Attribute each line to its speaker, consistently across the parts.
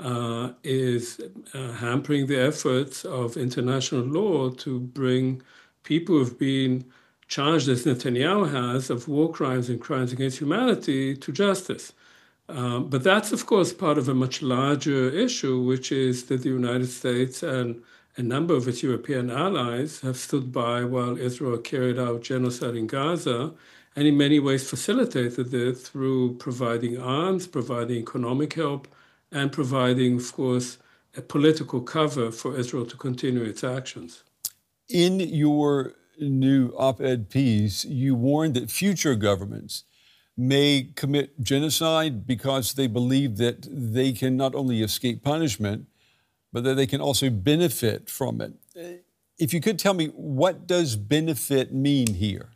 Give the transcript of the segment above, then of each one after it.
Speaker 1: is hampering the efforts of international law to bring people who've been charged, as Netanyahu has, of war crimes and crimes against humanity to justice. But that's, of course, part of a much larger issue, which is that the United States and a number of its European allies have stood by while Israel carried out genocide in Gaza, and in many ways facilitated it through providing arms, providing economic help, and providing, of course, a political cover for Israel to continue its actions.
Speaker 2: In your new op-ed piece, you warned that future governments may commit genocide because they believe that they can not only escape punishment, but that they can also benefit from it. If you could tell me, what does benefit mean here?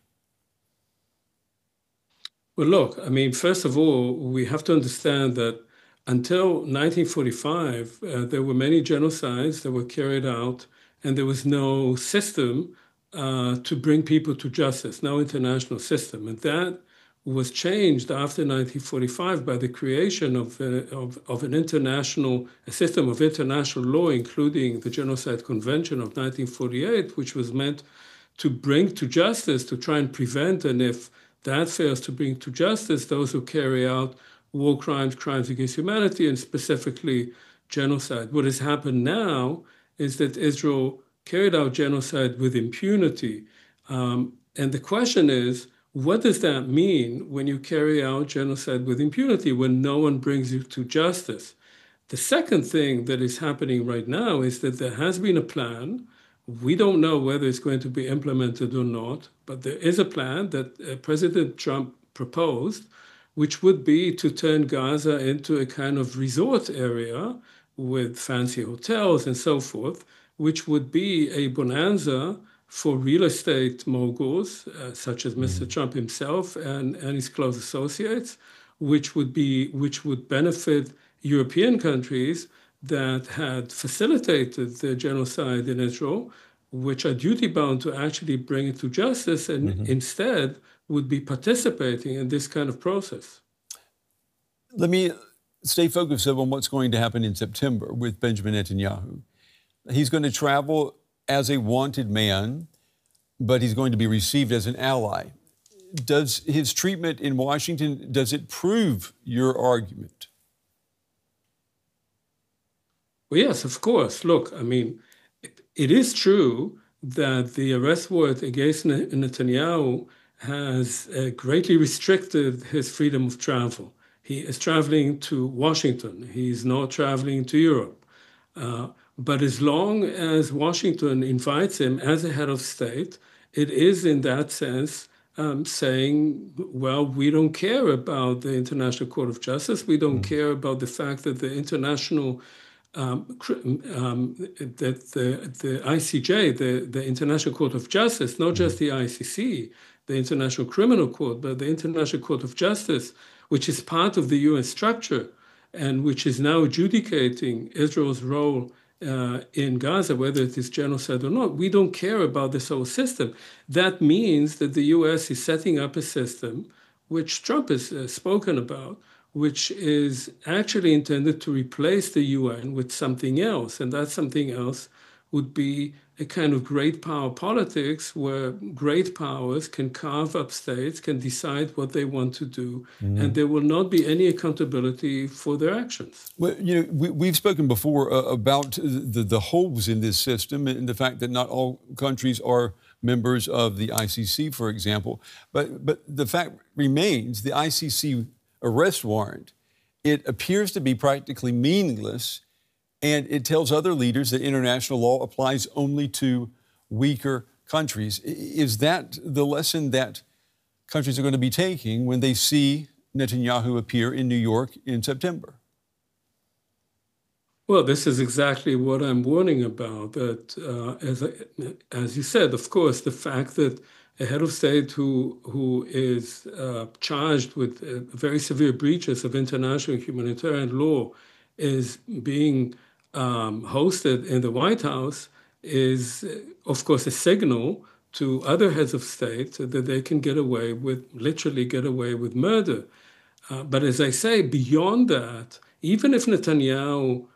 Speaker 1: Well, look, I mean, first of all, we have to understand that until 1945, there were many genocides that were carried out, and there was no system to bring people to justice, no international system. And that was changed after 1945 by the creation of an international, a system of international law, including the Genocide Convention of 1948, which was meant to bring to justice, to try and prevent, and if that fails to bring to justice, those who carry out war crimes, crimes against humanity, and specifically genocide. What has happened now is that Israel carried out genocide with impunity. And the question is, what does that mean when you carry out genocide with impunity, when no one brings you to justice? The second thing that is happening right now is that there has been a plan. We don't know whether it's going to be implemented or not, but there is a plan that President Trump proposed, which would be to turn Gaza into a kind of resort area with fancy hotels and so forth, which would be a bonanza for real estate moguls, such as Mr. Trump himself and his close associates, which would benefit European countries that had facilitated the genocide in Israel, which are duty-bound to actually bring it to justice, and instead would be participating in this kind of process.
Speaker 2: Let me stay focused on what's going to happen in September with Benjamin Netanyahu. He's going to travel as a wanted man, but he's going to be received as an ally. Does his treatment in Washington, does it prove your argument?
Speaker 1: Well, yes, of course. Look, I mean, it is true that the arrest warrant against Netanyahu has greatly restricted his freedom of travel. He is traveling to Washington. He's not traveling to Europe. But as long as Washington invites him as a head of state, it is in that sense saying, well, we don't care about the International Court of Justice. We don't care about the fact that the international, that the ICJ, the International Court of Justice, not just the ICC, the International Criminal Court, but the International Court of Justice, which is part of the UN structure and which is now adjudicating Israel's role in Gaza, whether it is genocide or not. We don't care about this whole system. That means that the US is setting up a system, which Trump has spoken about, which is actually intended to replace the UN with something else. And that something else would be a kind of great power politics where great powers can carve up states, can decide what they want to do, and there will not be any accountability for their actions.
Speaker 2: Well, you know, we've spoken before about the holes in this system and the fact that not all countries are members of the ICC, for example. But the fact remains, the ICC arrest warrant, it appears to be practically meaningless, and it tells other leaders that international law applies only to weaker countries. Is that the lesson that countries are going to be taking when they see Netanyahu appear in New York in September?
Speaker 1: Well, this is exactly what I'm warning about. That, as you said, of course, the fact that a head of state who is charged with very severe breaches of international humanitarian law is being hosted in the White House is, of course, a signal to other heads of state that they can literally get away with murder. But as I say, beyond that, even if Netanyahu